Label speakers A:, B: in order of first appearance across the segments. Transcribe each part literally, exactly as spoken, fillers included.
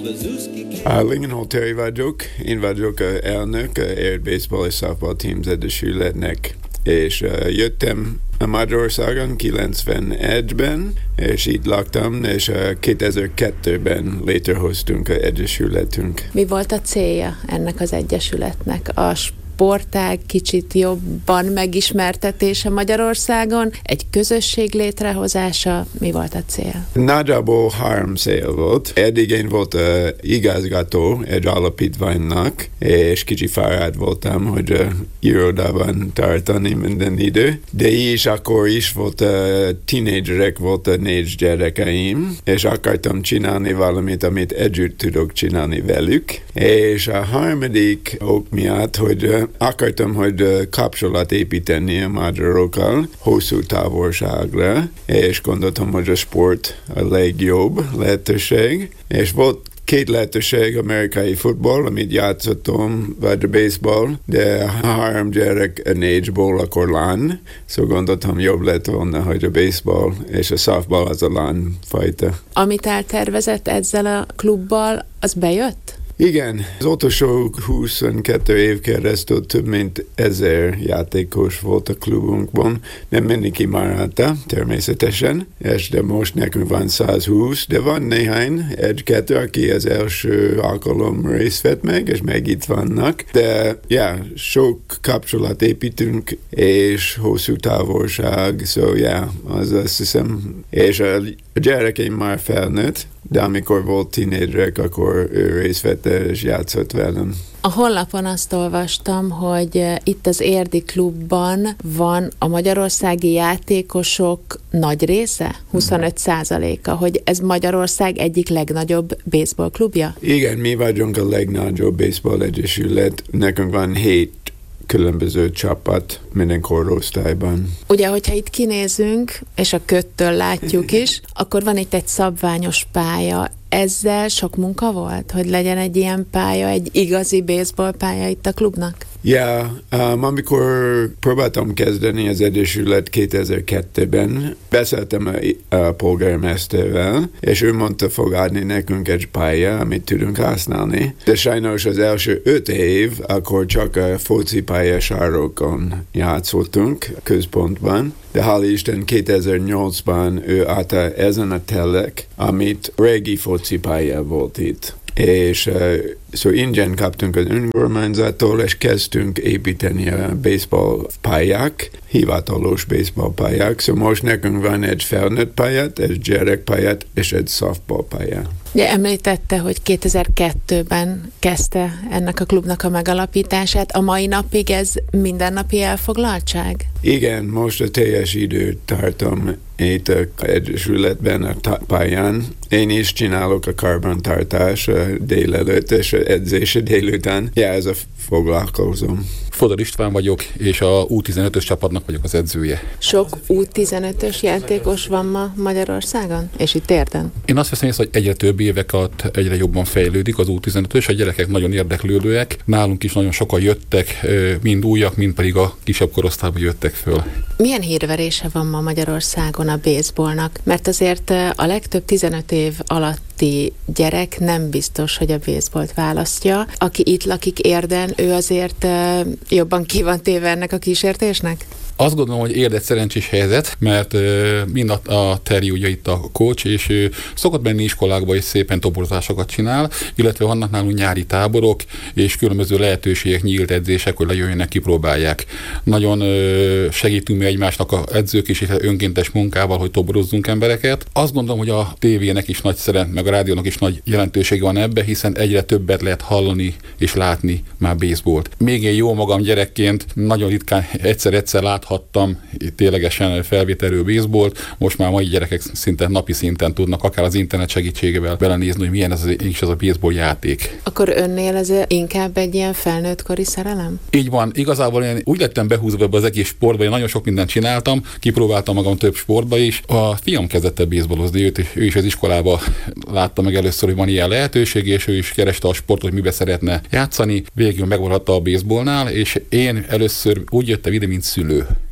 A: Lingenholt Terry vagyok. Én vagyok a elnök a Air Baseball és Softball Teams Egyesületnek, és uh, jöttem a Magyarországon kilencvenegyben, és itt laktam, és uh, kétezer-kettőben létrehoztunk az egyesületünk.
B: Mi volt a célja ennek az egyesületnek? A sportág kicsit jobban megismertetése Magyarországon, egy közösség létrehozása, mi volt a cél?
A: Nagyjából három cél volt. Eddig én voltam uh, igazgató egy alapítványnak, és kicsi fáradt voltam, hogy uh, irodában tartani minden idő. De is akkor is volt uh, tínédzserek, volt a négy gyerekeim, és akartam csinálni valamit, amit együtt tudok csinálni velük. És a harmadik ok miatt, hogy uh, akartam, hogy uh, kapcsolat építeni a magyarokkal hosszú távolságra, és gondoltam, hogy a sport a legjobb lehetőség, és volt két lehetőség, amerikai futball, amit játszottam, vagy a baseball, de három gyerek a négyból akkor lán, szóval gondoltam, jobb lett volna, hogy a baseball és a softball az a lán fajta.
B: Amit eltervezett ezzel a klubbal, az bejött?
A: Igen, az utolsó huszonkettő év keresztül több mint ezer játékos volt a klubunkban. Nem mindenki maradta, természetesen, és de most nekünk van százhúsz, de van néhány, egy-kettő, aki az első alkalom részt vett meg, és meg itt vannak. De yeah, sok kapcsolat építünk, és hosszú távolság, szóval yeah, az azt hiszem, és a gyerekeim már felnőtt, de amikor volt tínédzserek, akkor ő részt vett és játszott velem.
B: A honlapon azt olvastam, hogy itt az Érdi klubban van a magyarországi játékosok nagy része, huszonöt százaléka, hogy ez Magyarország egyik legnagyobb baseball klubja?
A: Igen, mi vagyunk a legnagyobb baseball egyesület. Nekünk van hét különböző csapat minden korosztályban.
B: Ugye, hogyha itt kinézünk, és a köttől látjuk is, akkor van itt egy szabványos pálya. Ezzel sok munka volt, hogy legyen egy ilyen pálya, egy igazi baseball pálya itt a klubnak?
A: Ja, yeah, um, amikor próbáltam kezdeni az egyesület kétezer-kettőben, beszéltem a, a polgármesterrel, és ő mondta, fog adni nekünk egy pálya, amit tudunk használni. De sajnos az első öt év, akkor csak a foci pályasárokon játszottunk központban. De hála Isten kétezer-nyolcban ő adta ezen a telek, amit régi foci pálya volt itt. És uh, szóval ingyen kaptunk az önkormányzattól, és kezdtünk építeni a baseball pályák, hivatalos baseball pályák. Szóval most nekünk van egy felnőtt pályát, egy gyerekpályát, és egy softball pályát.
B: Ugye említette, hogy kétezer-kettőben kezdte ennek a klubnak a megalapítását. A mai napig ez mindennapi elfoglaltság?
A: Igen, most a teljes időt tartom itt az egyesületben a pályán. Én is csinálok a karbantartás délelőtt és edzése délután. Ja, ez a foglalkozom.
C: Fodor István vagyok, és a U tizenötös csapatnak vagyok az edzője.
B: Sok U tizenötös játékos van ma Magyarországon? És itt Érden?
C: Én azt veszem észre, hogy egyre több évek alatt egyre jobban fejlődik az U tizenötös, a gyerekek nagyon érdeklődőek. Nálunk is nagyon sokan jöttek, mind újak, mind pedig a kisebb korosztályban jöttek föl.
B: Milyen hírverése van ma Magyarországon a baseballnak? Mert azért a legtöbb tizenöt év alatti gyerek nem biztos, hogy a baseballt választja. Aki itt lakik Érden, ő azért jobban ki van téve ennek a kísértésnek?
C: Azt gondolom, hogy Érd egy szerencsés helyzet, mert uh, mind a, a Terry ugye itt a coach, és uh, szokott menni iskolákba, és szépen toborozásokat csinál, illetve vannak nálunk nyári táborok, és különböző lehetőségek, nyílt edzések, hogy lejöjjenek, kipróbálják. Nagyon uh, segítünk mi egymásnak az edzők is, és önkéntes munkával, hogy toborozzunk embereket. Azt gondolom, hogy a tévének is nagy szeret, meg a rádiónak is nagy jelentősége van ebbe, hiszen egyre többet lehet hallani és látni már baseballt. Még én jó magam gyerekként nagyon ritkán egyszer-egyszer láthattam ténylegesen felvételő baseballt, most már mai gyerekek szinte napi szinten tudnak akár az internet segítségével belenézni, hogy milyen ez, az, is ez a baseball játék.
B: Akkor önnél ez inkább egy ilyen felnőttkori szerelem?
C: Így van. Igazából én úgy lettem behúzva ebbe az egész sportba, én nagyon sok mindent csináltam, kipróbáltam magam több sportba is. A fiam kezdett el baseballozni, őt, ő is az iskolába látta meg először, hogy van ilyen lehetőség, és ő is kereste a sportot, hogy mibe szeretne játszani. Végül megvalhatta a baseballnál, és én először úgy jöttem ide, mint szülő.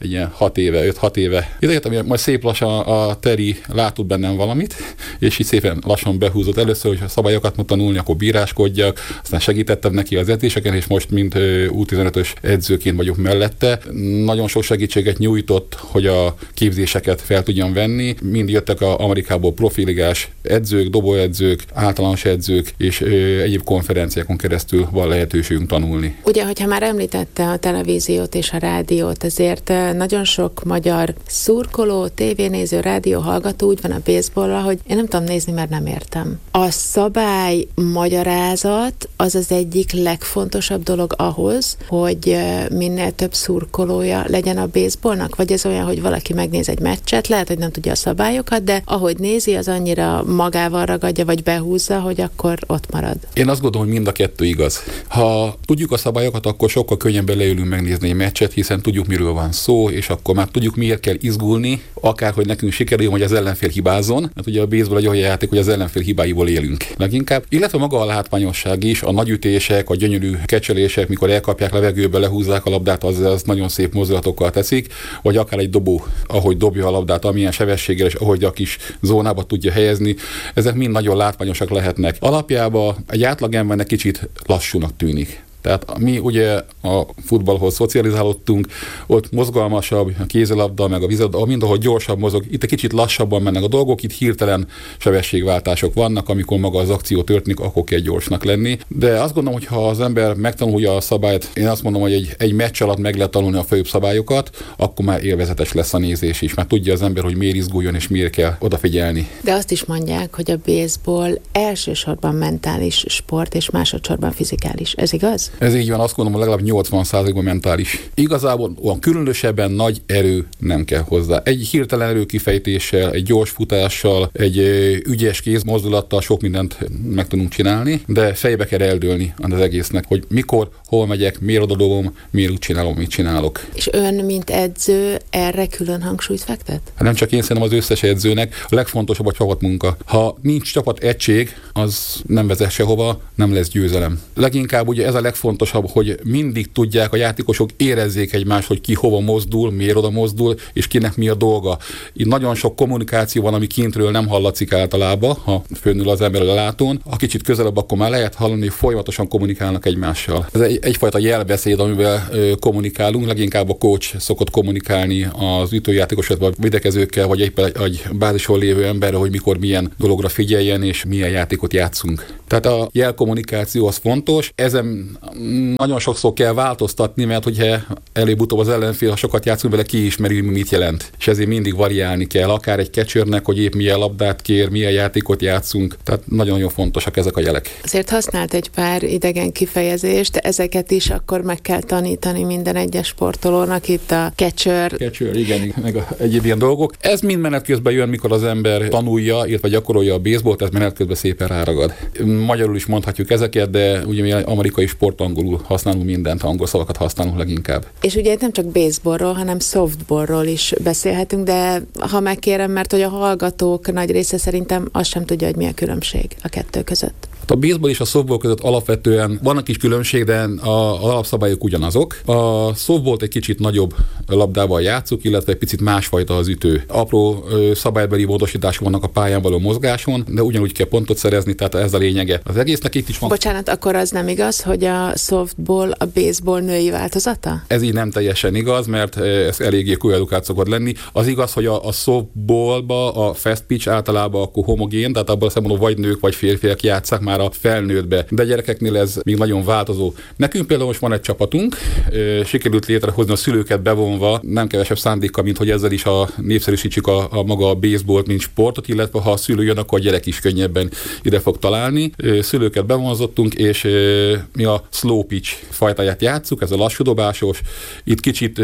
C: egy ilyen hat éve, öt-hat éve. Ideértem, majd szép lassan a Teri látott bennem valamit, és így szépen lassan behúzott először, hogy a szabályokat moet tanulni, akkor bíráskodjak, aztán segítettem neki az edzéseken, és most mint U tizenötös edzőként vagyok mellette. Nagyon sok segítséget nyújtott, hogy a képzéseket fel tudjam venni. Mind jöttek a Amerikából profiligás edzők, dobóedzők, általános edzők, és ö, egyéb konferenciákon keresztül van lehetőségünk tanulni.
B: Ugye, hogyha már említette a televíziót és a rádiót, ezért nagyon sok magyar szurkoló, tévénéző, rádió hallgató úgy van a baseballra, hogy én nem tudom nézni, mert nem értem. A szabály magyarázat az az egyik legfontosabb dolog ahhoz, hogy minél több szurkolója legyen a baseballnak, vagy ez olyan, hogy valaki megnéz egy meccset, lehet, hogy nem tudja a szabályokat, de ahogy nézi, az annyira magával ragadja, vagy behúzza, hogy akkor ott marad.
C: Én azt gondolom, hogy mind a kettő igaz. Ha tudjuk a szabályokat, akkor sokkal könnyebben leülünk megnézni egy meccset, hiszen tudjuk, miről van szó, és akkor már tudjuk, miért kell izgulni, akárhogy nekünk sikerül, hogy az ellenfél hibázzon. Hát ugye a baseball egy olyan játék, hogy az ellenfél hibáiból élünk leginkább. Illetve maga a látványosság is, a nagyütések, a gyönyörű kecselések, mikor elkapják levegőbe, lehúzzák a labdát, az, az nagyon szép mozdulatokkal teszik, vagy akár egy dobó, ahogy dobja a labdát, amilyen sebességgel, és ahogy a kis zónába tudja helyezni, ezek mind nagyon látványosak lehetnek. Alapjában egy átlagembernek kicsit lassúnak tűnik. Tehát mi ugye a futballhoz szocializálódtunk, ott mozgalmasabb, a kézilabda, meg a vízilabda, mindenhol gyorsabb mozog, itt egy kicsit lassabban mennek a dolgok, itt hirtelen sebességváltások vannak, amikor maga az akció történik, akkor kell gyorsnak lenni. De azt gondolom, hogy ha az ember megtanulja a szabályt, én azt mondom, hogy egy, egy meccs alatt meg lehet tanulni a főbb szabályokat, akkor már élvezetes lesz a nézés is, mert tudja az ember, hogy miért izguljon és miért kell odafigyelni.
B: De azt is mondják, hogy a baseball elsősorban mentális sport, és másodszorban fizikális. Ez igaz?
C: Ez így van, azt gondolom, legalább nyolcvan százalékban mentális. Igazából olyan különösebben nagy erő nem kell hozzá. Egy hirtelen erőkifejtéssel, egy gyors futással, egy ügyes kézmozdulattal sok mindent meg tudunk csinálni, de fejbe kell eldőlni az egésznek, hogy mikor, hol megyek, miért odadobom, miért úgy csinálom, mit csinálok.
B: És ön, mint edző, erre külön hangsúlyt fektet?
C: Nem csak én, szerintem az összes edzőnek a legfontosabb a csapatmunka. Ha nincs csapat egység, az nem vezet sehova, nem lesz győzelem. Leginkább ugye ez a legfontosabb, hogy mindig tudják a játékosok, érezzék egymást, hogy ki hova mozdul, miért oda mozdul, és kinek mi a dolga. Itt nagyon sok kommunikáció van, ami kintről nem hallatszik általában, ha fönnül az ember a lelátón. Ha kicsit közelebb, akkor már lehet hallani, hogy folyamatosan kommunikálnak egymással. Ez egy, egyfajta jelbeszéd, amivel ö, kommunikálunk, leginkább a coach szokott kommunikálni az ütőjátékosokkal, vagy védekezőkkel, vagy éppen egy bázison lévő emberre, hogy mikor milyen dologra figyeljen, és milyen játékot játszunk. Tehát a jelkommunikáció az fontos, ezen nagyon sokszor kell változtatni, mert hogyha előbb-utóbb az ellenfél, ha sokat játszunk vele, ki ismeri, mit jelent. És ezért mindig variálni kell, akár egy catchernek, hogy épp milyen labdát kér, milyen játékot játszunk. Tehát nagyon-nagyon fontosak ezek a jelek.
B: Azért használt egy pár idegen kifejezést, ezeket is akkor meg kell tanítani minden egyes sportolónak, itt a catcher.
C: Catcher, igen, meg a egyéb ilyen dolgok. Ez mind menet közben jön, mikor az ember tanulja, illetve gyakorolja a baseballt, ez menet közben szépen ráragad. Magyarul is mondhatjuk ezeket, de ugye mi amerikai sport angolul használunk mindent, angol szavakat használunk leginkább.
B: És ugye itt nem csak baseballról, hanem softballról is beszélhetünk, de ha megkérem, mert hogy a hallgatók nagy része szerintem azt sem tudja, hogy mi a különbség a kettő között.
C: A baseball és a softball között alapvetően vannak is különbség, de az alapszabályok ugyanazok. A softballt egy kicsit nagyobb labdával játszuk, illetve egy picit másfajta az ütő. Apró szabálybeli módosítások vannak a pályán való mozgáson, de ugyanúgy kell pontot szerezni, tehát ez a lényege. Az egésznek itt is van.
B: Bocsánat, akkor az nem igaz, hogy a softball a baseball női változata?
C: Ez így nem teljesen igaz, mert ez eléggé koedukált szokott lenni. Az igaz, hogy a, a softballba a fast pitch általában akkor homogén, tehát abban a szempontból vagy nők, vagy férfiak játsszák már a felnőttbe, de gyerekeknél ez még nagyon változó. Nekünk például most van egy csapatunk, sikerült létrehozni a szülőket bevonva, nem kevesebb szándékkal, mint hogy ezzel is a népszerűsítsük a, a maga a baseballt, mint sportot, illetve ha a szülő jön, akkor a gyerek is könnyebben ide fog találni. Szülőket bevonzottunk, és mi a slow pitch fajtáját játsszuk, ez a lassú dobásos. Itt kicsit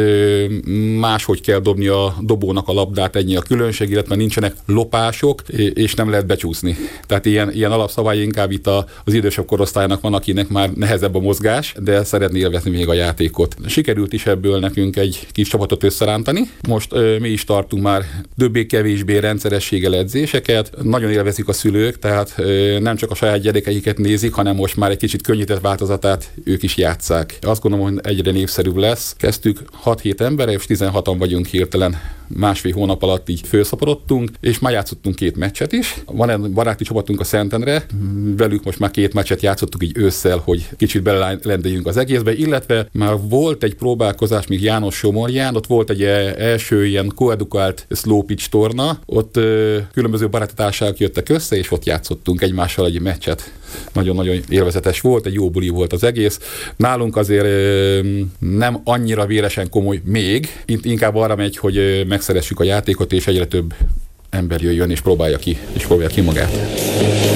C: máshogy kell dobni a dobónak a labdát, ennyi a különbség, illetve nincsenek lopások, és nem lehet becsúszni. Tehát ilyen, ilyen alapszabály inkább itt a, az idősebb korosztálynak van, akinek már nehezebb a mozgás, de szeretné élvezni még a játékot. Sikerült is ebből nekünk egy kis csapatot összerántani. Most ö, mi is tartunk már többé-kevésbé rendszerességgel edzéseket. Nagyon élvezik a szülők, tehát ö, nem csak a saját gyerekeiket nézik, hanem most már egy kicsit könnyített változatát ők is játsszák. Azt gondolom, hogy egyre népszerűbb lesz. Kezdtük hat-hét emberre, és tizenhatan vagyunk hirtelen. Másfél hónap alatt így felszaporodtunk, és már játszottunk két meccset is. Van egy baráti csapatunk a Szentendre, velük most már két meccset játszottuk így ősszel, hogy kicsit belelendüljünk az egészbe, illetve már volt egy próbálkozás még János Somorján, ott volt egy első ilyen koedukált slow pitch torna, ott ö, különböző baráti társaságok jöttek össze, és ott játszottunk egymással egy meccset. Nagyon-nagyon élvezetes volt, egy jó buli volt az egész. Nálunk azért ö, nem annyira véresen komoly még, inkább arra megy, hogy megszeressük a játékot, és egyre több ember jöjjön és próbálja ki, és próbálja ki magát.